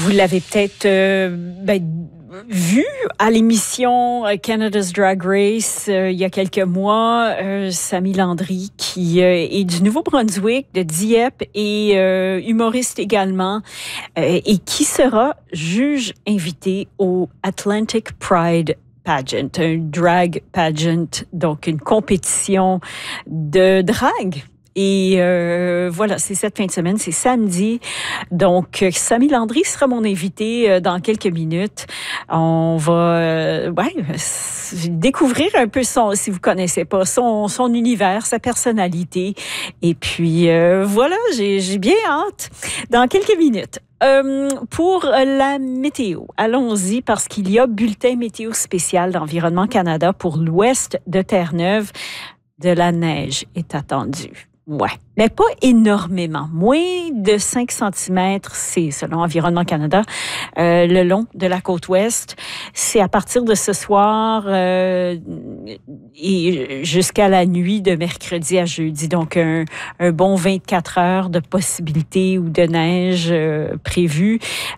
Vous l'avez peut-être vu à l'émission Canada's Drag Race il y a quelques mois, Sammy Landry, qui est du Nouveau-Brunswick, de Dieppe et humoriste également, et qui sera juge invité au Atlantic Pride Pageant, un drag pageant, donc une compétition de drag. Et voilà, c'est cette fin de semaine, c'est samedi. Donc, Sammy Landry sera mon invité dans quelques minutes. On va découvrir un peu si vous connaissez pas, son univers, sa personnalité. Et puis, voilà, j'ai bien hâte. Dans quelques minutes. Pour la météo, allons-y parce qu'il y a bulletin météo spécial d'Environnement Canada pour l'ouest de Terre-Neuve. De la neige est attendue. Ouais, mais pas énormément. Moins de 5 cm, c'est selon Environnement Canada, le long de la côte ouest. C'est à partir de ce soir et jusqu'à la nuit de mercredi à jeudi. Donc, un bon 24 heures de possibilité ou de neige prévue.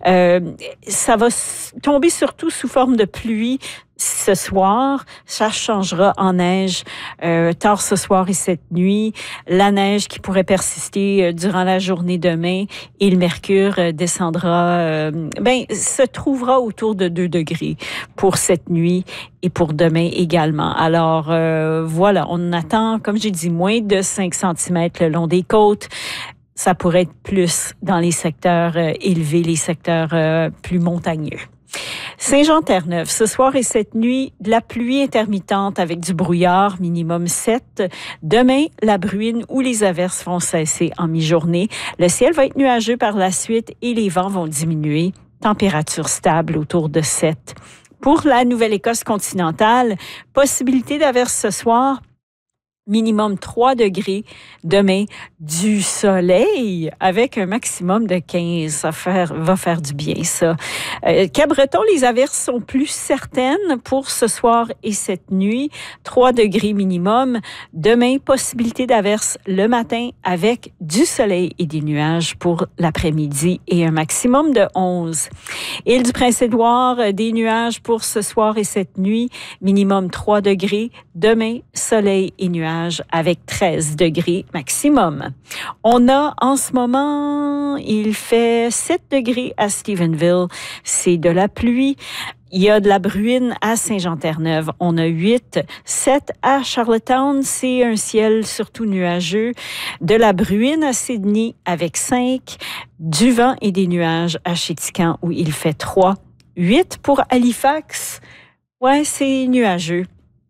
Ça va tomber surtout sous forme de pluie. Ce soir, ça changera en neige tard ce soir et cette nuit. La neige qui pourrait persister durant la journée demain et le mercure descendra, se trouvera autour de 2 degrés pour cette nuit et pour demain également. Alors, voilà, on attend, comme j'ai dit, moins de 5 cm le long des côtes. Ça pourrait être plus dans les secteurs élevés, les secteurs plus montagneux. Saint-Jean-Terre-Neuve, ce soir et cette nuit, de la pluie intermittente avec du brouillard, minimum 7. Demain, la bruine ou les averses vont cesser en mi-journée. Le ciel va être nuageux par la suite et les vents vont diminuer. Température stable autour de 7. Pour la Nouvelle-Écosse continentale, possibilité d'averses ce soir. Minimum 3 degrés. Demain, du soleil avec un maximum de 15. Ça va faire du bien, ça. Cap-Breton, les averses sont plus certaines pour ce soir et cette nuit. 3 degrés minimum. Demain, possibilité d'averses le matin avec du soleil et des nuages pour l'après-midi et un maximum de 11. Île du Prince-Édouard, des nuages pour ce soir et cette nuit. Minimum 3 degrés. Demain, soleil et nuages avec 13 degrés maximum. On a en ce moment, il fait 7 degrés à Stephenville. C'est de la pluie. Il y a de la bruine à Saint-Jean-Terre-Neuve. On a 8. 7 à Charlottetown. C'est un ciel surtout nuageux. De la bruine à Sydney avec 5. Du vent et des nuages à Chéticamp où il fait 3. 8 pour Halifax. Ouais, c'est nuageux.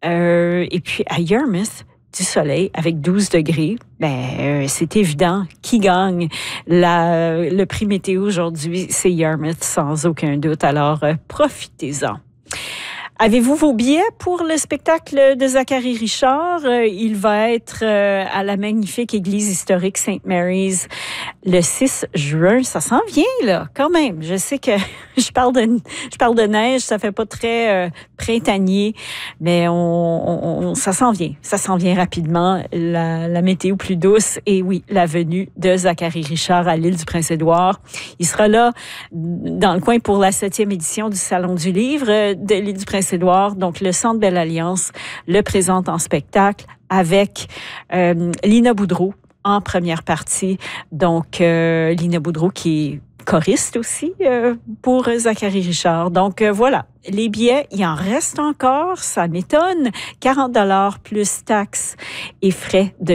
Et puis à Yarmouth, du soleil avec 12 degrés. C'est évident. Qui gagne le prix météo aujourd'hui? C'est Yarmouth, sans aucun doute. Alors, profitez-en. Avez-vous vos billets pour le spectacle de Zachary Richard? Il va être à la magnifique église historique St. Mary's le 6 juin. Ça s'en vient, là, quand même. Je sais que je parle de neige, ça fait pas très printanier, mais ça s'en vient. Ça s'en vient rapidement. La météo plus douce et oui, la venue de Zachary Richard à l'île du Prince-Édouard. Il sera là dans le coin pour la 7e édition du Salon du Livre de l'île du Prince-Édouard. Donc, le Centre Belle Alliance le présente en spectacle avec Lina Boudreau en première partie. Donc, Lina Boudreau qui est choriste aussi pour Zachary Richard. Donc, voilà. Les billets, il en reste encore. Ça m'étonne. 40 $ plus taxes et frais de